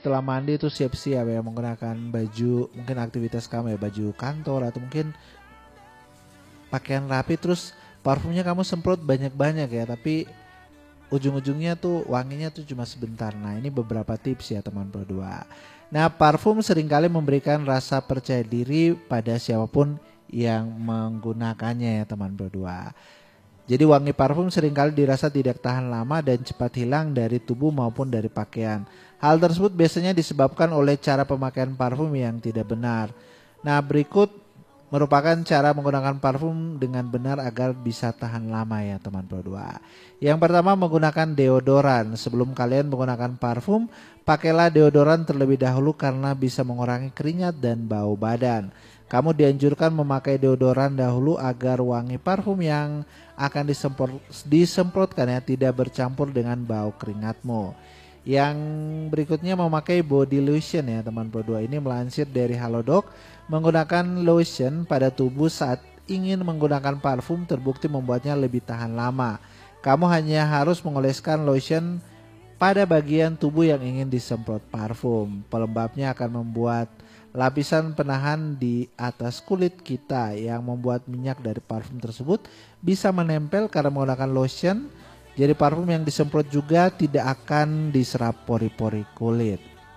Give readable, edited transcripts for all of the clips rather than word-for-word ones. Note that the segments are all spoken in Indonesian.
setelah mandi itu siap-siap ya menggunakan baju, mungkin aktivitas kamu ya, baju kantor atau mungkin pakaian rapi, terus parfumnya kamu semprot banyak-banyak ya, tapi ujung-ujungnya tuh wanginya tuh cuma sebentar. Nah ini beberapa tips ya teman Pro 2. Nah parfum seringkali memberikan rasa percaya diri pada siapapun yang menggunakannya ya teman Pro 2. Jadi wangi parfum seringkali dirasa tidak tahan lama dan cepat hilang dari tubuh maupun dari pakaian. Hal tersebut biasanya disebabkan oleh cara pemakaian parfum yang tidak benar. Nah berikut merupakan cara menggunakan parfum dengan benar agar bisa tahan lama ya teman Pro 2. Yang pertama menggunakan deodoran. Sebelum kalian menggunakan parfum, pakailah deodoran terlebih dahulu karena bisa mengurangi keringat dan bau badan. Kamu dianjurkan memakai deodoran dahulu agar wangi parfum yang akan disemprotkan ya tidak bercampur dengan bau keringatmu. Yang berikutnya memakai body lotion ya teman Pro 2. Ini melansir dari Halodoc, menggunakan lotion pada tubuh saat ingin menggunakan parfum terbukti membuatnya lebih tahan lama. Kamu hanya harus mengoleskan lotion pada bagian tubuh yang ingin disemprot parfum. Pelembabnya akan membuat lapisan penahan di atas kulit kita yang membuat minyak dari parfum tersebut bisa menempel karena menggunakan lotion. Jadi parfum yang disemprot juga tidak akan diserap pori-pori kulit.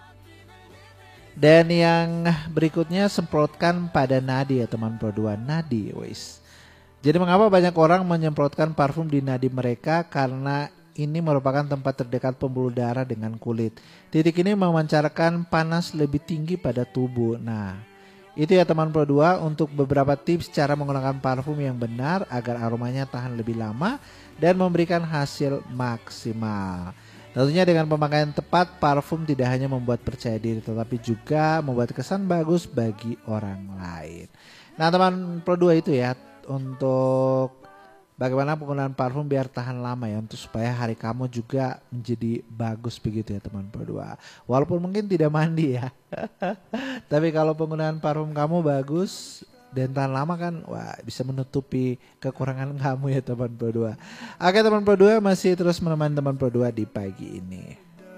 Dan yang berikutnya semprotkan pada nadi ya teman Pro 2. Nadi wis. Jadi mengapa banyak orang menyemprotkan parfum di nadi mereka? Karena ini merupakan tempat terdekat pembuluh darah dengan kulit. Titik ini memancarkan panas lebih tinggi pada tubuh. Nah, itu ya teman Pro 2 untuk beberapa tips cara menggunakan parfum yang benar agar aromanya tahan lebih lama dan memberikan hasil maksimal. Tentunya dengan pemakaian tepat, parfum tidak hanya membuat percaya diri tetapi juga membuat kesan bagus bagi orang lain. Nah teman Pro 2 itu ya untuk bagaimana penggunaan parfum biar tahan lama ya, untuk supaya hari kamu juga menjadi bagus begitu ya teman Pro 2. Walaupun mungkin tidak mandi ya. Tapi kalau penggunaan parfum kamu bagus dan tahan lama kan, wah bisa menutupi kekurangan kamu ya teman Pro 2. Oke teman Pro 2, masih terus menemani teman Pro 2 di pagi ini.